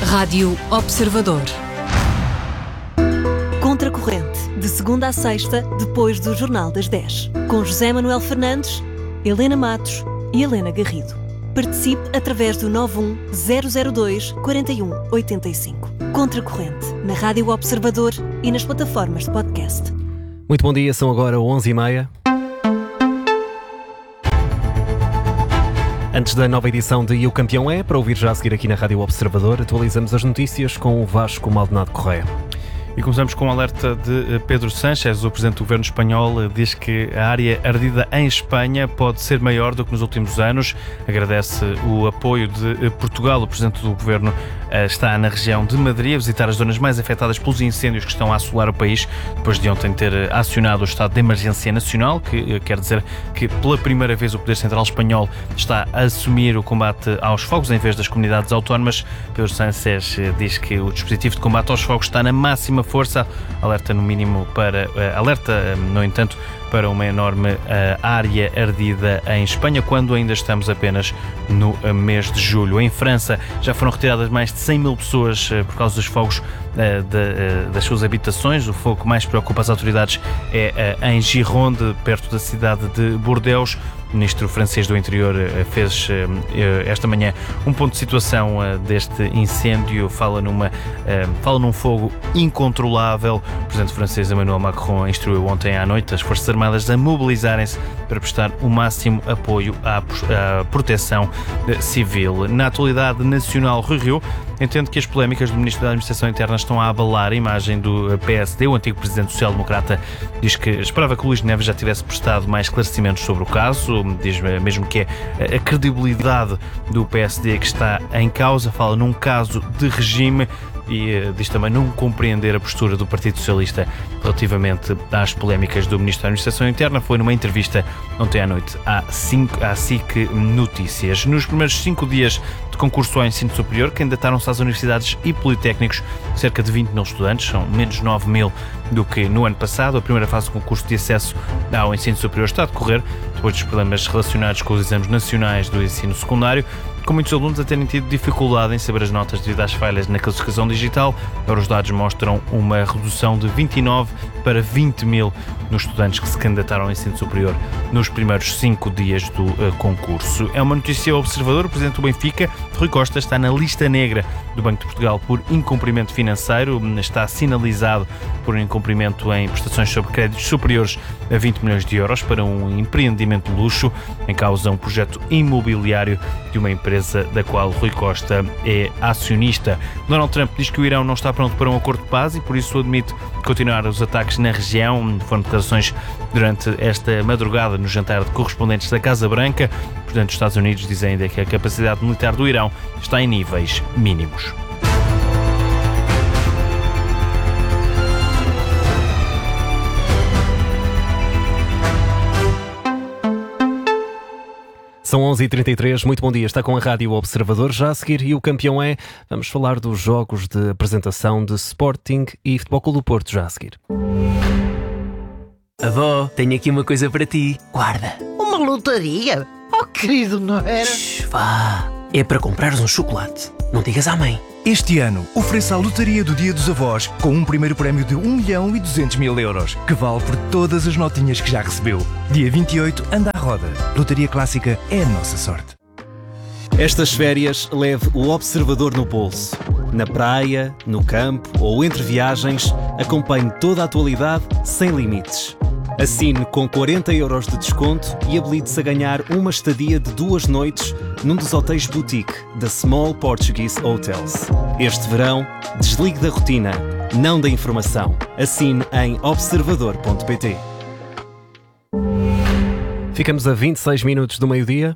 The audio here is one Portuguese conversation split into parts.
Rádio Observador. Contracorrente, de segunda a sexta, depois do Jornal das 10. Com José Manuel Fernandes, Helena Matos e Helena Garrido. Participe através do 91002-4185. Contracorrente, na Rádio Observador e nas plataformas de podcast. Muito bom dia, são agora 11h30. Antes da nova edição de E o Campeão é, para ouvir já a seguir aqui na Rádio Observador, atualizamos as notícias com o Vasco Maldonado Correia. E começamos com um alerta de Pedro Sánchez. O Presidente do Governo espanhol diz que a área ardida em Espanha pode ser maior do que nos últimos anos. Agradece o apoio de Portugal. O Presidente do Governo está na região de Madrid a visitar as zonas mais afetadas pelos incêndios que estão a assolar o país, depois de ontem ter acionado o estado de emergência nacional, que quer dizer que pela primeira vez o Poder Central espanhol está a assumir o combate aos fogos em vez das comunidades autónomas. Pedro Sánchez diz que o dispositivo de combate aos fogos está na máxima força, alerta no entanto, para uma enorme área ardida em Espanha, quando ainda estamos apenas no mês de julho. Em França já foram retiradas mais de 100 mil pessoas por causa dos fogos das suas habitações. O fogo que mais preocupa as autoridades é em Gironde, perto da cidade de Bordeaux. O ministro francês do Interior fez esta manhã um ponto de situação deste incêndio, fala num fogo incontrolável. O presidente francês Emmanuel Macron instruiu ontem à noite as Forças Armadas a mobilizarem-se para prestar o máximo apoio à proteção civil. Na atualidade nacional, Rui Rio entende que as polémicas do Ministro da Administração Interna estão a abalar a imagem do PSD. O antigo presidente social-democrata diz que esperava que Luís Neves já tivesse prestado mais esclarecimentos sobre o caso. Diz mesmo que é a credibilidade do PSD que está em causa. Fala num caso de regime e diz também não compreender a postura do Partido Socialista relativamente às polémicas do Ministro da Administração Interna. Foi numa entrevista ontem à noite à SIC Notícias. Nos primeiros 5 dias de concurso ao ensino superior, candidataram-se às universidades e politécnicos cerca de 20 mil estudantes, são menos 9 mil do que no ano passado. A primeira fase do concurso de acesso ao ensino superior está a decorrer depois dos problemas relacionados com os exames nacionais do ensino secundário, com muitos alunos a terem tido dificuldade em saber as notas devido às falhas na classificação digital. Agora os dados mostram uma redução de 29 para 20 mil nos estudantes que se candidataram ao ensino superior nos primeiros 5 dias do concurso. É uma notícia observadora. O presidente do Benfica, Rui Costa, está na lista negra do Banco de Portugal por incumprimento financeiro. Está sinalizado por um incumprimento em prestações sobre créditos superiores a 20 milhões de euros para um empreendimento de luxo. Em causa um projeto imobiliário de uma empresa da qual Rui Costa é acionista. Donald Trump diz que o Irão não está pronto para um acordo de paz e por isso admite continuar os ataques na região. Foram declarações durante esta madrugada no jantar de correspondentes da Casa Branca. O presidente dos Estados Unidos diz ainda que a capacidade militar do Irão está em níveis mínimos. São 11h33, muito bom dia, está com a Rádio Observador. Já a seguir, e o campeão é, vamos falar dos jogos de apresentação de Sporting e Futebol Clube do Porto, já a seguir. Avó, tenho aqui uma coisa para ti. Guarda. Uma lotaria? Oh, querido, não era? Vá. É para comprares um chocolate. Não digas à mãe. Este ano, ofereça a lotaria do Dia dos Avós com um primeiro prémio de 1.200.000 euros, que vale por todas as notinhas que já recebeu. Dia 28, anda à roda. Lotaria Clássica é a nossa sorte. Estas férias, leve o Observador no bolso. Na praia, no campo ou entre viagens, acompanhe toda a atualidade sem limites. Assine com 40 euros de desconto e habilite-se a ganhar uma estadia de 2 noites num dos hotéis boutique da Small Portuguese Hotels. Este verão, desligue da rotina, não da informação. Assine em observador.pt. Ficamos a 26 minutos do meio-dia.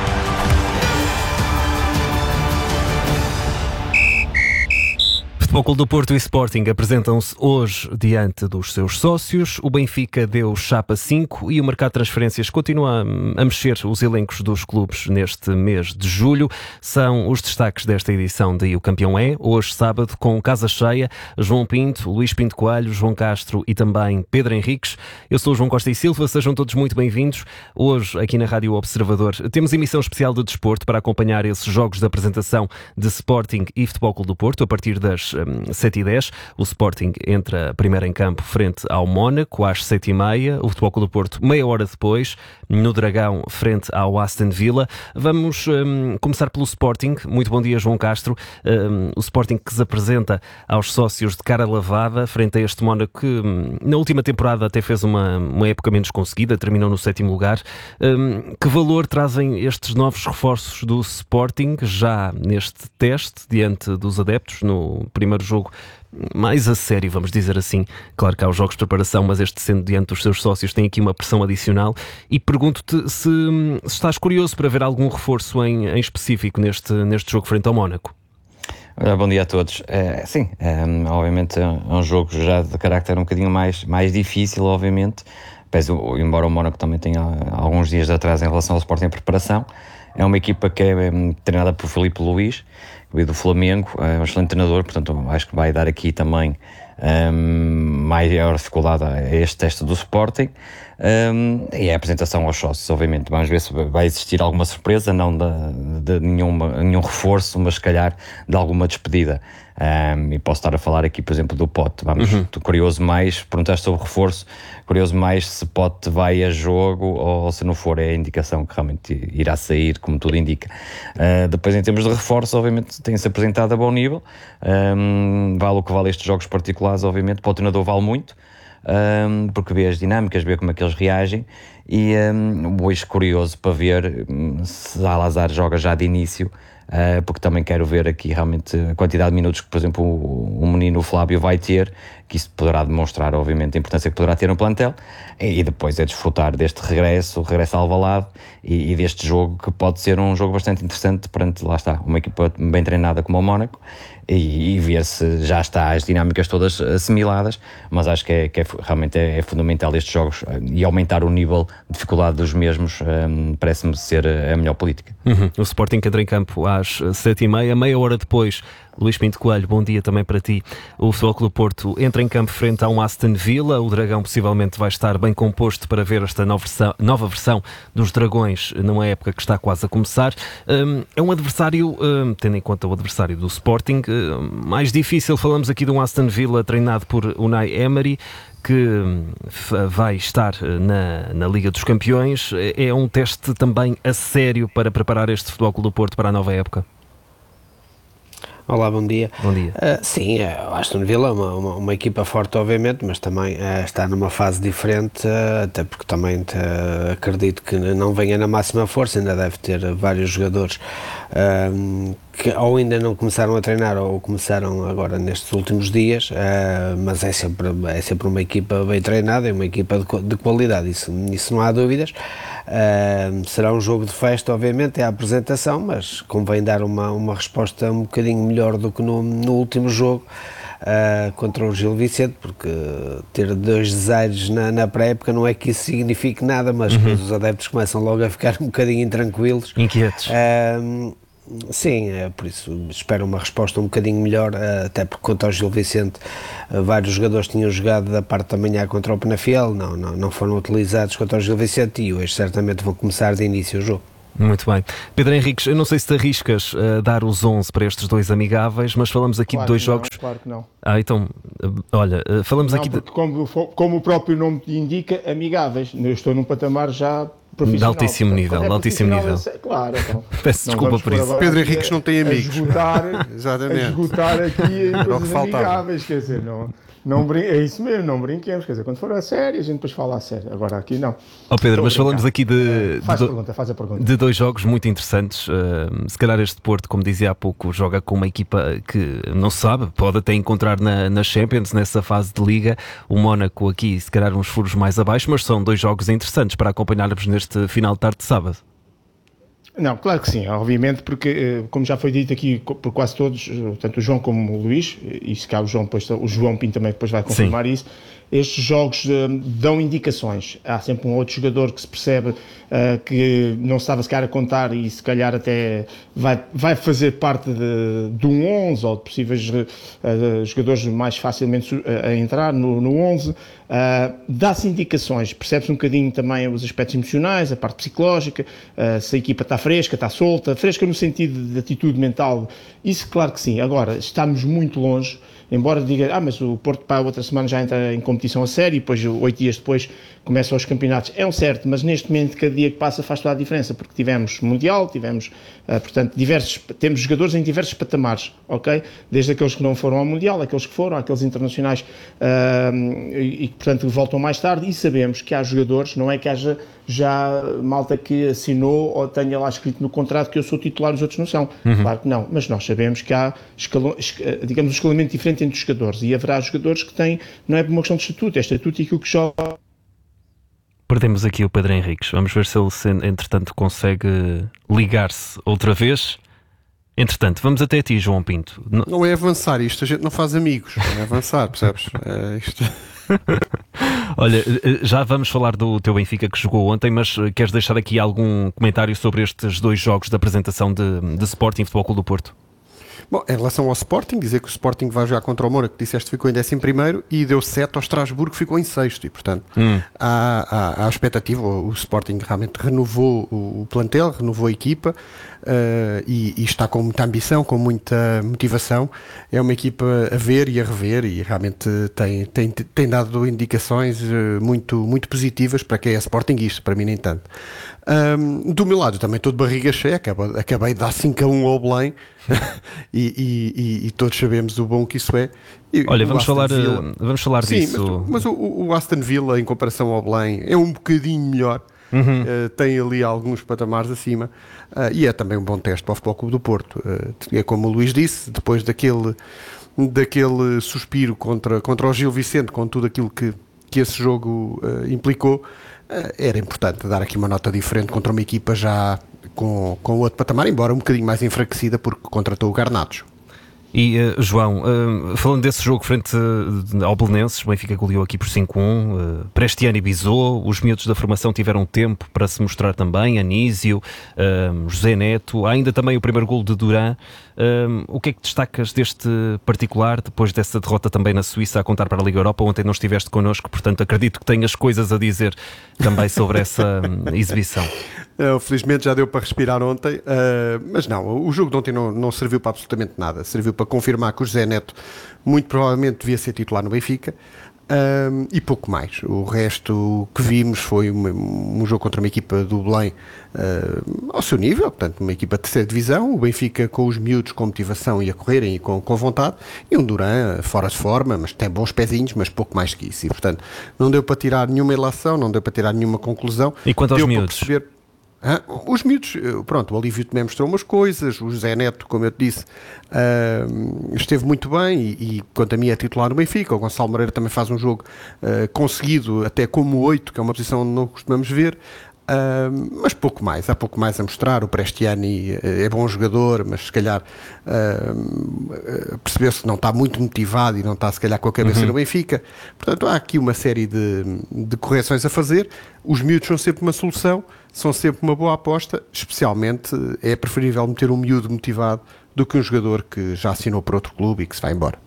Futebol Futebol do Porto e Sporting apresentam-se hoje diante dos seus sócios. O Benfica deu chapa 5 e o mercado de transferências continua a mexer os elencos dos clubes neste mês de julho. São os destaques desta edição de O Campeão é, hoje sábado, com casa cheia, João Pinto, Luís Pinto Coelho, João Castro e também Pedro Henriques. Eu sou o João Costa e Silva, sejam todos muito bem-vindos. Hoje, aqui na Rádio Observador, temos emissão especial de desporto para acompanhar esses jogos de apresentação de Sporting e Futebol Clube do Porto, a partir das 7h10. O Sporting entra primeiro em campo frente ao Mónaco, às 7h30. O Futebol Clube do Porto, meia hora depois, no Dragão, frente ao Aston Villa. Vamos começar pelo Sporting. Muito bom dia, João Castro. O Sporting que se apresenta aos sócios de cara lavada, frente a este Mónaco que na última temporada até fez uma época menos conseguida, terminou no 7º lugar. Que valor trazem estes novos reforços do Sporting, já neste teste, diante dos adeptos, no primeiro jogo mais a sério, vamos dizer assim? Claro que há os jogos de preparação, mas este, sendo diante dos seus sócios, tem aqui uma pressão adicional. E pergunto-te se estás curioso para ver algum reforço em específico neste jogo frente ao Mónaco. Bom dia a todos. Sim, obviamente é um jogo já de carácter um bocadinho mais difícil, obviamente, embora o Mónaco também tenha alguns dias de atraso em relação ao Sporting em preparação. É uma equipa que é treinada por Filipe Luís, que veio do Flamengo, é um excelente treinador, portanto acho que vai dar aqui também maior dificuldade a este teste do Sporting. E a apresentação aos sócios, obviamente. Vamos ver se vai existir alguma surpresa, não de nenhum reforço, mas se calhar de alguma despedida. E posso estar a falar aqui, por exemplo, do Pote. Estou curioso mais, perguntaste sobre reforço, curioso mais se Pote vai a jogo ou se não for, é a indicação que realmente irá sair, como tudo indica. Depois, em termos de reforço, obviamente tem-se apresentado a bom nível. Vale o que vale estes jogos particulares, obviamente, para o treinador vale muito. Porque vê as dinâmicas, vê como é que eles reagem e hoje curioso para ver se Salazar joga já de início, porque também quero ver aqui realmente a quantidade de minutos que, por exemplo, o menino Flávio vai ter, que isso poderá demonstrar, obviamente, a importância que poderá ter no plantel, e depois é desfrutar deste regresso a Alvalade e deste jogo, que pode ser um jogo bastante interessante perante, lá está, uma equipa bem treinada como o Mónaco, e ver se já está as dinâmicas todas assimiladas, mas acho que realmente é fundamental estes jogos e aumentar o nível de dificuldade dos mesmos, parece-me ser a melhor política. O Sporting entra em campo às 7h30, meia hora depois. Luís Pinto Coelho, bom dia também para ti. O Futebol Clube do Porto entra em campo frente a um Aston Villa. O Dragão possivelmente vai estar bem composto para ver esta nova versão dos Dragões numa época que está quase a começar. É um adversário, tendo em conta o adversário do Sporting, mais difícil. Falamos aqui de um Aston Villa treinado por Unai Emery, que vai estar na Liga dos Campeões. É um teste também a sério para preparar este Futebol Clube do Porto para a nova época. Olá, bom dia. Bom dia. Sim, o Aston Villa é uma equipa forte, obviamente, mas também está numa fase diferente, até porque também acredito que não venha na máxima força, ainda deve ter vários jogadores que ou ainda não começaram a treinar ou começaram agora nestes últimos dias, mas é sempre uma equipa bem treinada, é uma equipa de qualidade, isso não há dúvidas. Será um jogo de festa, obviamente, é a apresentação, mas convém dar uma resposta um bocadinho melhor do que no último jogo contra o Gil Vicente, porque ter 2 desaires na pré-época não é que isso signifique nada, mas depois os adeptos começam logo a ficar um bocadinho intranquilos, inquietos. Sim, por isso espero uma resposta um bocadinho melhor, até porque contra o Gil Vicente vários jogadores tinham jogado da parte da manhã contra o Penafiel, não foram utilizados contra o Gil Vicente e hoje certamente vão começar de início o jogo. Muito bem. Pedro Henriques, eu não sei se te arriscas a dar os 11 para estes dois amigáveis, mas falamos aqui de dois jogos... Claro que não. Então, olha, falamos aqui... Como o próprio nome indica, amigáveis. Eu estou num patamar já profissional. De altíssimo nível, de altíssimo nível. Claro, então. Peço desculpa por isso. Pedro Henriques não tem amigos. Exatamente. A esgotar aqui em coisas amigáveis, quer dizer, é isso mesmo, não brinquemos, quer dizer, quando for a sério, a gente depois fala a sério, agora aqui não. Pedro, mas falamos aqui faz a pergunta. De dois jogos muito interessantes. Se calhar este Porto, como dizia há pouco, joga com uma equipa que não se sabe, pode até encontrar na Champions, nessa fase de Liga. O Mónaco aqui, se calhar uns furos mais abaixo, mas são dois jogos interessantes para acompanharmos neste final de tarde de sábado. Não, claro que sim, obviamente, porque, como já foi dito aqui por quase todos, tanto o João como o Luís, e se cá o João Pinto também depois vai confirmar isso, estes jogos dão indicações. Há sempre um outro jogador que se percebe que não estava sequer a contar e se calhar até vai fazer parte de um 11 ou de possíveis jogadores mais facilmente a entrar no 11. Dá-se indicações, percebe-se um bocadinho também os aspectos emocionais, a parte psicológica, se a equipa está fresca, está solta, fresca no sentido de atitude mental, isso claro que sim. Agora, estamos muito longe, embora diga, mas o Porto para a outra semana já entra em competição a sério e depois 8 dias depois começam os campeonatos, é um certo, mas neste momento cada dia que passa faz toda a diferença, porque tivemos Mundial, tivemos, portanto, temos jogadores em diversos patamares, ok? Desde aqueles que não foram ao Mundial, aqueles que foram, aqueles internacionais e que, portanto, voltam mais tarde, e sabemos que há jogadores, não é que haja já malta que assinou ou tenha lá escrito no contrato que eu sou titular, os outros não são. Claro que não, mas nós sabemos que há digamos, um escalamento diferente entre os jogadores, e haverá jogadores que têm, não é por uma questão de estatuto, é estatuto e aquilo que joga. Perdemos aqui o Pedro Henriques. Vamos ver se ele, entretanto, consegue ligar-se outra vez. Entretanto, vamos até ti, João Pinto. Não é avançar isto, a gente não faz amigos. Não é avançar, percebes? Isto... Olha, já vamos falar do teu Benfica que jogou ontem, mas queres deixar aqui algum comentário sobre estes 2 jogos de apresentação de Sporting Futebol Clube do Porto? Bom, em relação ao Sporting, dizer que o Sporting vai jogar contra o Moura, que disseste ficou em 11º, e deu 7 ao Estrasburgo, que ficou em 6º, e portanto há expectativa. O Sporting realmente renovou o plantel, renovou a equipa, e está com muita ambição, com muita motivação. É uma equipa a ver e a rever, e realmente tem dado indicações muito, muito positivas para quem é sportinguista, para mim nem tanto. Do meu lado também estou de barriga cheia, acabei de dar 5-1 ao Belém e todos sabemos o bom que isso é. Olha, vamos falar disso. Mas o Aston Villa, em comparação ao Belém, é um bocadinho melhor. Tem ali alguns patamares acima, e é também um bom teste para o Futebol Clube do Porto. É como o Luís disse, depois daquele suspiro contra o Gil Vicente, com tudo aquilo que esse jogo implicou, era importante dar aqui uma nota diferente contra uma equipa já com outro patamar, embora um bocadinho mais enfraquecida, porque contratou o Garnacho. E João, falando desse jogo frente ao Belenenses, o Benfica goleou aqui por 5-1, Prestiano e Bizot, os miúdos da formação tiveram tempo para se mostrar também, Anísio, José Neto, há ainda também o primeiro golo de Duran. O que é que destacas deste particular, depois dessa derrota também na Suíça a contar para a Liga Europa? Ontem não estiveste connosco, portanto acredito que tenhas coisas a dizer também sobre essa exibição. Felizmente já deu para respirar ontem, mas não, o jogo de ontem não serviu para absolutamente nada. Serviu para confirmar que o José Neto muito provavelmente devia ser titular no Benfica, e pouco mais. O resto que vimos foi um jogo contra uma equipa do Belém ao seu nível, portanto uma equipa de 3ª divisão, o Benfica com os miúdos com motivação e a correrem e com vontade, e um Duran fora de forma, mas tem bons pezinhos, mas pouco mais que isso, e portanto não deu para tirar nenhuma ilação, não deu para tirar nenhuma conclusão. E quanto aos miúdos? Os miúdos, pronto, o Olívio também mostrou umas coisas, o José Neto, como eu te disse, esteve muito bem e quanto a mim é titular no Benfica. O Gonçalo Moreira também faz um jogo conseguido até como 8, que é uma posição onde não costumamos ver, mas há pouco mais a mostrar. O Prestiani é bom jogador, mas se calhar percebeu-se que não está muito motivado e não está se calhar com a cabeça no Benfica. Portanto há aqui uma série de correções a fazer. Os miúdos são sempre uma solução, são sempre uma boa aposta, especialmente é preferível meter um miúdo motivado do que um jogador que já assinou para outro clube e que se vai embora.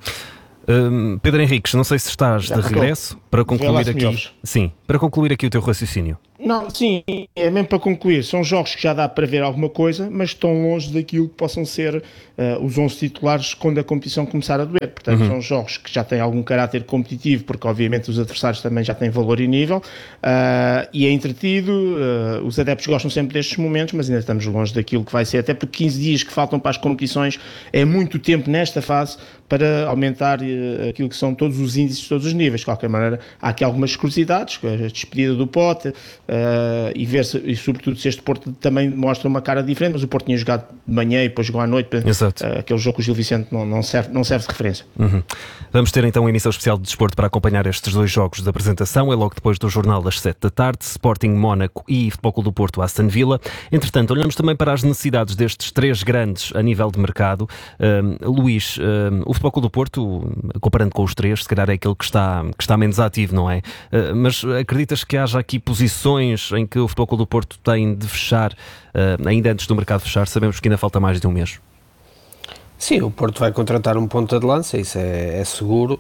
Pedro Henriques, não sei se estás de regresso para concluir aqui. Sim, para concluir aqui o teu raciocínio. Não, sim, é mesmo para concluir. São jogos que já dá para ver alguma coisa, mas estão longe daquilo que possam ser os 11 titulares quando a competição começar a doer. Portanto, são jogos que já têm algum caráter competitivo, porque obviamente os adversários também já têm valor e nível, e é entretido. Os adeptos gostam sempre destes momentos, mas ainda estamos longe daquilo que vai ser, até porque 15 dias que faltam para as competições é muito tempo nesta fase para aumentar aquilo que são todos os índices, todos os níveis. De qualquer maneira, há aqui algumas curiosidades, a despedida do Pote, e sobretudo se este Porto também mostra uma cara diferente, mas o Porto tinha jogado de manhã e depois jogou à noite. Aquele jogo com o Gil Vicente não serve de referência. Vamos ter então uma emissão especial de desporto para acompanhar estes 2 jogos de apresentação. É logo depois do Jornal das 7 da tarde, Sporting Mónaco e Futebol Clube do Porto Aston Villa. Entretanto, olhamos também para as necessidades destes 3 grandes a nível de mercado. Luís, o Futebol Clube do Porto, comparando com os 3, se calhar é aquele que está menos ativo, não é? Mas acreditas que haja aqui posições em que o Futebol Clube do Porto tem de fechar, ainda antes do mercado fechar? Sabemos que ainda falta mais de um mês. Sim, o Porto vai contratar um ponta de lança, isso é seguro,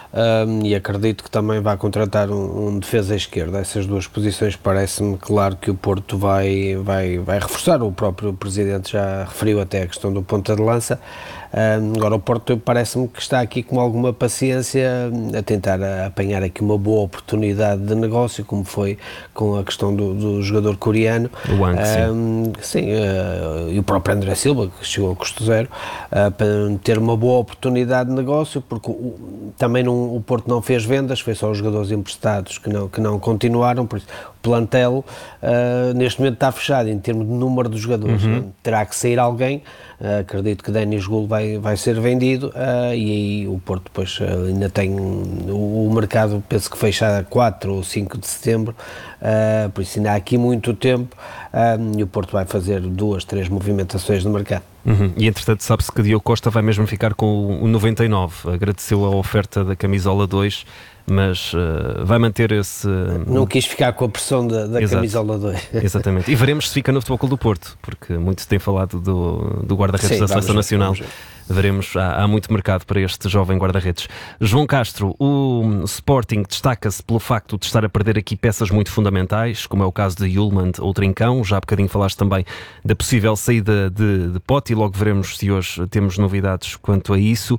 e acredito que também vai contratar um defesa à esquerda. Essas 2 posições parece-me claro que o Porto vai reforçar. O próprio Presidente já referiu até a questão do ponta de lança. Agora o Porto parece-me que está aqui com alguma paciência a tentar apanhar aqui uma boa oportunidade de negócio, como foi com a questão do jogador coreano. O Wang, sim, e o próprio André Silva, que chegou a custo zero, para ter uma boa oportunidade de negócio, porque também o Porto não fez vendas, foi só os jogadores emprestados que não continuaram, por isso o plantel neste momento está fechado em termos de número de jogadores. Terá que sair alguém. Acredito que Denis Gul vai ser vendido, e aí o Porto depois ainda tem o mercado, penso que fecha a 4 ou 5 de setembro, por isso ainda há aqui muito tempo, e o Porto vai fazer 2, 3 movimentações no mercado. E entretanto sabe-se que Diogo Costa vai mesmo ficar com o 99, agradeceu a oferta da camisola 2, mas vai manter esse... Não quis ficar com a pressão da camisola 2. Exatamente, e veremos se fica no Futebol Clube do Porto, porque muito se tem falado do guarda-redes da Seleção Nacional. Veremos, há muito mercado para este jovem guarda-redes. João Castro, o Sporting destaca-se pelo facto de estar a perder aqui peças muito fundamentais, como é o caso de Yulman ou Trincão. Já há bocadinho falaste também da possível saída de Pote, e logo veremos se hoje temos novidades quanto a isso.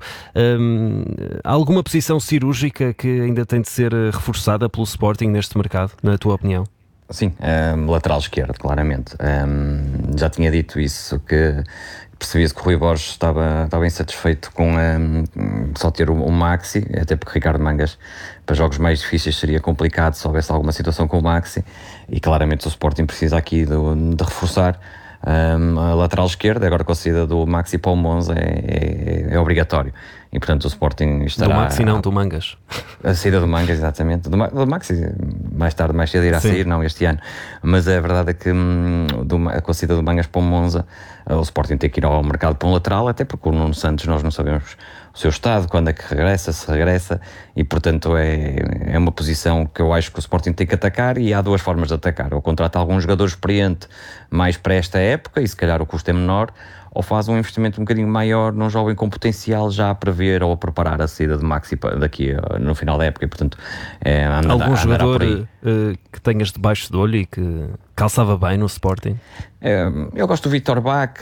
Há alguma posição cirúrgica que ainda tem de ser reforçada pelo Sporting neste mercado, na tua opinião? Sim, lateral esquerdo, claramente. Já tinha dito isso, que percebia-se que o Rui Borges estava insatisfeito com só ter o Maxi, até porque Ricardo Mangas, para jogos mais difíceis, seria complicado se houvesse alguma situação com o Maxi, e claramente o Sporting precisa aqui de reforçar a lateral esquerda. Agora com a saída do Maxi para o Monza é obrigatório, e portanto o Sporting estará... Do Maxi não, do Mangas. A saída do Mangas, exatamente. Do Maxi mais cedo irá sair, não este ano, mas a verdade é que com a saída do Mangas para o Monza, o Sporting tem que ir ao mercado para um lateral, até porque o Nuno Santos nós não sabemos o seu estado, quando é que regressa, se regressa, e portanto é uma posição que eu acho que o Sporting tem que atacar, e há 2 formas de atacar: ou contrata algum jogador experiente mais para esta época, e se calhar o custo é menor, ou faz um investimento um bocadinho maior num jovem com potencial, já a prever ou a preparar a saída de Maxi daqui no final da época, e portanto algum jogador que tenhas debaixo do olho e que calçava bem no Sporting? Eu gosto do Vítor Bach,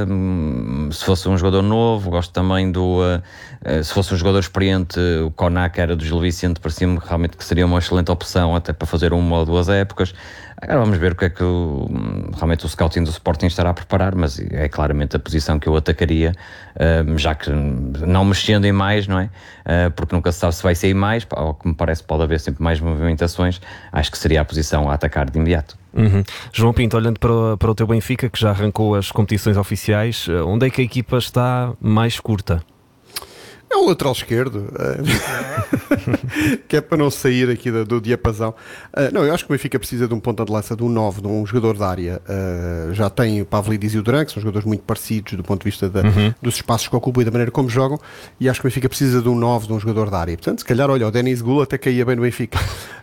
se fosse um jogador novo. Gosto também se fosse um jogador experiente, o Konak era do Gil Vicente, parecia-me realmente que seria uma excelente opção até para fazer 1 ou 2 épocas. Agora vamos ver o que é que realmente o scouting do Sporting estará a preparar, mas é claramente a posição que eu atacaria, já que não mexendo em mais, não é? Porque nunca se sabe se vai sair mais, ao que me parece pode haver sempre mais movimentações. Acho que seria a posição a atacar de imediato. João Pinto, olhando para o teu Benfica, que já arrancou as competições oficiais, onde é que a equipa está mais curta? É o lateral esquerdo, que é para não sair aqui do diapasão. Não, eu acho que o Benfica precisa de um ponta de lança, de um 9, de um jogador de área. Já tem o Pavlidis e o Duran, que são jogadores muito parecidos do ponto de vista dos espaços que ocupam e da maneira como jogam, e acho que o Benfica precisa de um 9, de um jogador de área. Portanto, se calhar, olha, o Denis Gul até caía bem no Benfica.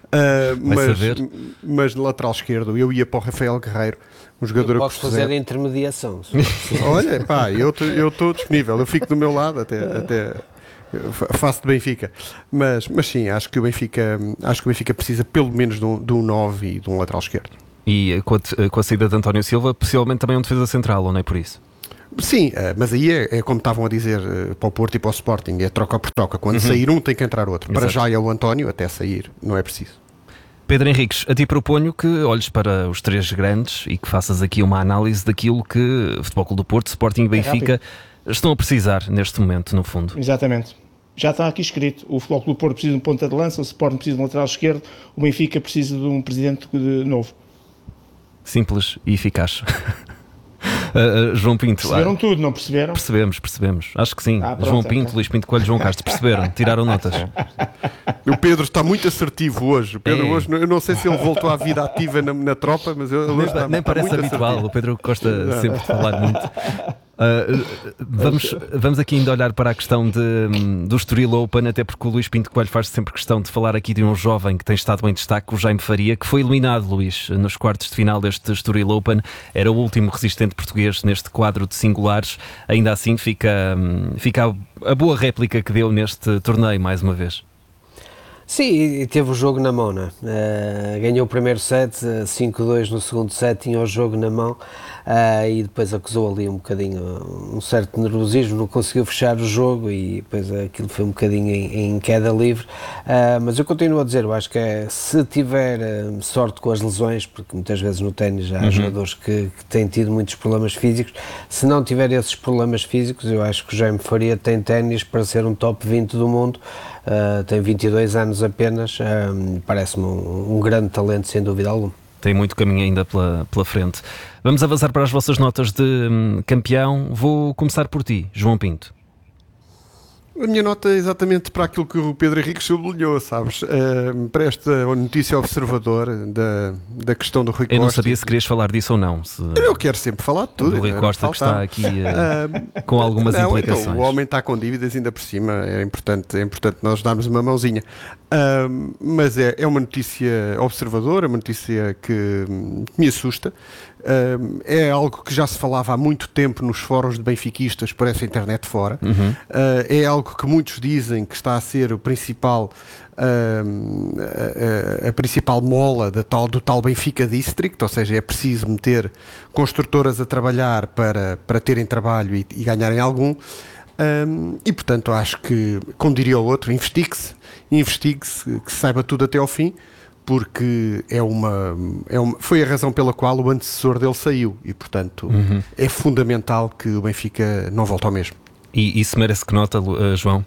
Mas no lateral esquerdo eu ia para o Rafael Guerreiro, um jogador. Podes fazer a intermediação. Olha, pá, eu estou disponível, eu fico do meu lado até faço de Benfica, mas sim, acho que o Benfica precisa pelo menos de um 9 e de um lateral esquerdo. E com a saída de António Silva, possivelmente também um defesa central, ou não é por isso? Sim, mas aí é como estavam a dizer para o Porto e para o Sporting, é troca por troca. Quando sair um tem que entrar outro. Para já é o António, até sair não é preciso. Pedro Henriques, a ti proponho que olhes para os 3 grandes e que faças aqui uma análise daquilo que Futebol Clube do Porto, Sporting e Benfica estão a precisar neste momento, no fundo. Exatamente. Já está aqui escrito: o Futebol Clube do Porto precisa de um ponta de lança, o Sporting precisa de um lateral esquerdo, o Benfica precisa de um presidente novo. simples e eficaz. João Pinto. Perceberam tudo, não perceberam? Percebemos. Acho que sim. Pronto, João Pinto, Luís Pinto Coelho, João Castro, perceberam, tiraram notas. O Pedro está muito assertivo hoje. O Pedro hoje, eu não sei se ele voltou à vida ativa na tropa, mas ele nem parece habitual. Assertivo. O Pedro gosta sempre de falar muito. Vamos aqui ainda olhar para a questão do Estoril Open, até porque o Luís Pinto Coelho faz sempre questão de falar aqui de um jovem que tem estado em destaque, o Jaime Faria, que foi eliminado, Luís, nos quartos de final deste Estoril Open. Era o último resistente português neste quadro de singulares. Ainda assim fica a boa réplica que deu neste torneio, mais uma vez. Sim, e teve o jogo na mão, né? Ganhou o primeiro set, 5-2 no segundo set, tinha o jogo na mão, e depois acusou ali um bocadinho, um certo nervosismo, não conseguiu fechar o jogo e depois aquilo foi um bocadinho em queda livre, mas eu continuo a dizer, eu acho que se tiver sorte com as lesões, porque muitas vezes no ténis há jogadores que têm tido muitos problemas físicos, se não tiver esses problemas físicos, eu acho que o Jaime Faria tem ténis para ser um top 20 do mundo. Tem 22 anos apenas, parece-me um grande talento, sem dúvida alguma. Tem muito caminho ainda pela frente. Vamos avançar para as vossas notas de campeão. Vou começar por ti, João Pinto. A minha nota é exatamente para aquilo que o Pedro Henrique sublinhou, sabes? Para esta notícia observador da questão do Rui Costa. Eu não sabia se querias falar disso ou não. Eu quero sempre falar de tudo. O Rui Costa que está aqui com algumas implicações. Então, o homem está com dívidas ainda por cima, é importante nós darmos uma mãozinha. Mas é uma notícia observadora, é uma notícia que me assusta. É algo que já se falava há muito tempo nos fóruns de benfiquistas por essa internet fora. É algo que muitos dizem que está a ser o principal, a principal mola do tal Benfica District, ou seja, é preciso meter construtoras a trabalhar para terem trabalho e ganharem algum. E portanto acho que, como diria o outro, investigue-se, que se saiba tudo até ao fim, porque foi a razão pela qual o antecessor dele saiu e portanto é fundamental que o Benfica não volte ao mesmo. E isso merece que nota, João?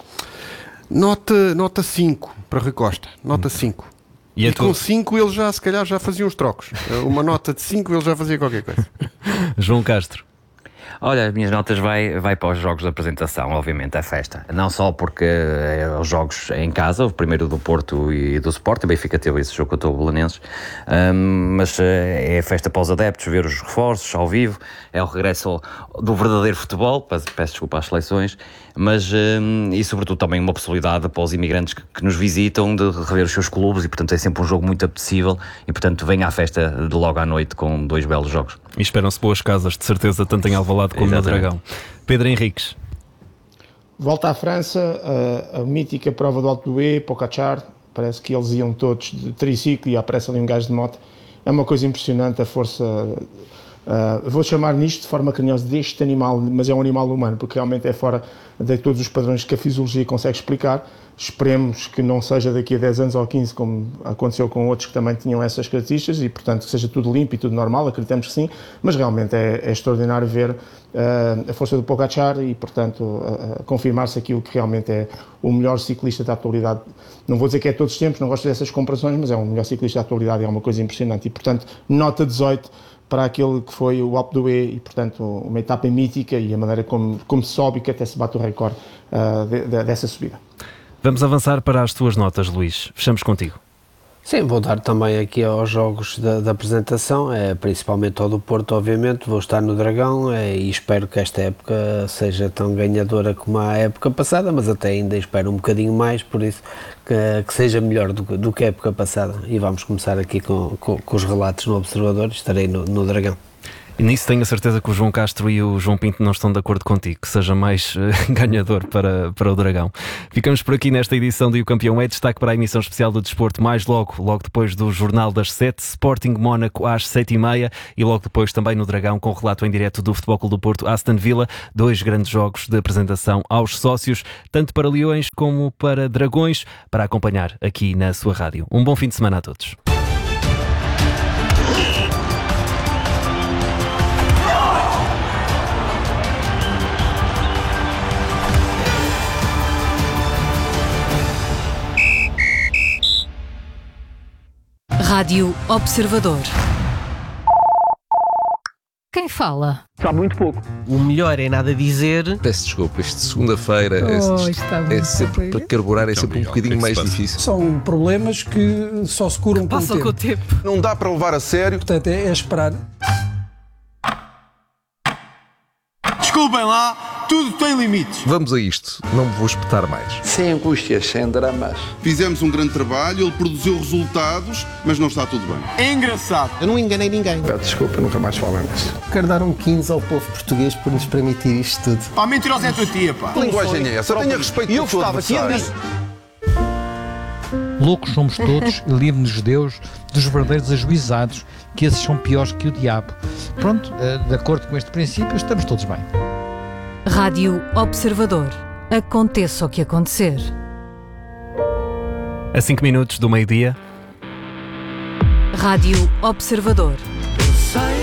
Nota 5 para Rui Costa, nota 5. E com 5 ele se calhar já fazia uns trocos. Uma nota de 5 ele já fazia qualquer coisa. João Castro. Olha, as minhas notas vai para os jogos de apresentação, obviamente, a festa. Não só porque os jogos em casa, o primeiro do Porto e do Sport, o Benfica teve esse jogo contra o Belenenses, mas é a festa para os adeptos, ver os reforços ao vivo, é o regresso do verdadeiro futebol, peço desculpa às seleções, mas e sobretudo também uma possibilidade para os imigrantes que nos visitam de rever os seus clubes e portanto é sempre um jogo muito apetecível e portanto venha à festa de logo à noite com 2 belos jogos. E esperam-se boas casas, de certeza, tanto em Alvalade como no Dragão. Pedro Henriques. Volta à França, a mítica prova do Alpe d'Huez, Pogačar, parece que eles iam todos de triciclo e aparece ali um gajo de moto. É uma coisa impressionante a força, vou chamar nisto de forma carinhosa deste animal, mas é um animal humano, porque realmente é fora de todos os padrões que a fisiologia consegue explicar. Esperemos que não seja daqui a 10 anos ou 15, como aconteceu com outros que também tinham essas características e, portanto, que seja tudo limpo e tudo normal, acreditamos que sim, mas realmente é extraordinário ver a força do Pogačar e, portanto, confirmar-se aquilo que realmente é o melhor ciclista da atualidade. Não vou dizer que é todos os tempos, não gosto dessas comparações, mas é o melhor ciclista da atualidade e é uma coisa impressionante. E, portanto, nota 18 para aquele que foi o Alpe d'Huez e, portanto, uma etapa mítica e a maneira como se sobe e que até se bate o recorde dessa subida. Vamos avançar para as tuas notas, Luís. Fechamos contigo. Sim, vou dar também aqui aos jogos da apresentação, principalmente ao do Porto, obviamente. Vou estar no Dragão e espero que esta época seja tão ganhadora como a época passada, mas até ainda espero um bocadinho mais, por isso que seja melhor do que a época passada. E vamos começar aqui com os relatos no Observador. Estarei no Dragão. E nisso tenho a certeza que o João Castro e o João Pinto não estão de acordo contigo, que seja mais ganhador para o Dragão. Ficamos por aqui nesta edição do O Campeão é. Destaque para a emissão especial do Desporto mais logo depois do Jornal das 7, Sporting Mónaco às 7h30 e logo depois também no Dragão com o relato em direto do Futebol Clube do Porto Aston Villa, 2 grandes jogos de apresentação aos sócios, tanto para Leões como para Dragões, para acompanhar aqui na sua rádio. Um bom fim de semana a todos. Rádio Observador. quem fala? Sabe muito pouco. O melhor é nada dizer. Peço desculpa, isto de segunda-feira é sempre para carburar, é sempre um bocadinho mais difícil. São problemas que só se curam com o tempo. Não dá para levar a sério. Portanto, é esperar. Desculpem lá, tudo tem limites. Vamos a isto, não me vou espetar mais. Sem angústias, sem dramas. Fizemos um grande trabalho, ele produziu resultados, mas não está tudo bem. É engraçado. Eu não enganei ninguém. Peço desculpa, nunca mais falamos. Quero dar um 15 ao povo português por nos permitir isto tudo. Pá, mentirosa é a tua tia, pá. Que linguagem é essa? Tenha respeito pelo teu adversário. Loucos somos todos e livre-nos Deus dos verdadeiros ajuizados, que esses são piores que o diabo. Pronto, de acordo com este princípio, estamos todos bem. Rádio Observador. Aconteça o que acontecer. A 5 minutos do meio-dia. Rádio Observador. Eu sei